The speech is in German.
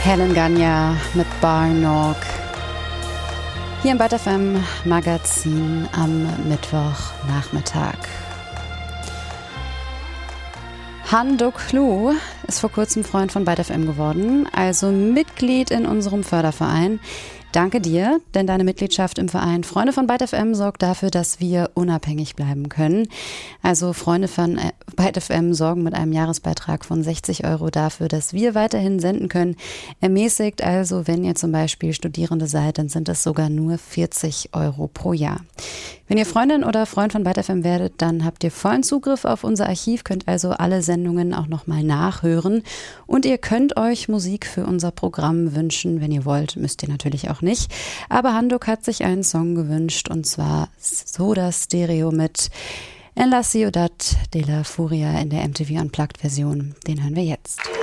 Helen Ganya mit Barnok. Hier im Byte FM Magazin am Mittwochnachmittag. Han Dok-lu ist vor kurzem Freund von Byte FM geworden, also Mitglied in unserem Förderverein. Danke dir, denn deine Mitgliedschaft im Verein Freunde von Byte FM sorgt dafür, dass wir unabhängig bleiben können. Also Freunde von Byte FM sorgen mit einem Jahresbeitrag von 60 € dafür, dass wir weiterhin senden können. Ermäßigt also, wenn ihr zum Beispiel Studierende seid, dann sind das sogar nur 40 € pro Jahr. Wenn ihr Freundin oder Freund von Byte FM werdet, dann habt ihr vollen Zugriff auf unser Archiv, könnt also alle Sendungen auch nochmal nachhören. Und ihr könnt euch Musik für unser Programm wünschen, wenn ihr wollt, müsst ihr natürlich auch nicht. Aber Handuk hat sich einen Song gewünscht, und zwar Soda Stereo mit En la Ciudad de la Furia in der MTV Unplugged Version. Den hören wir jetzt.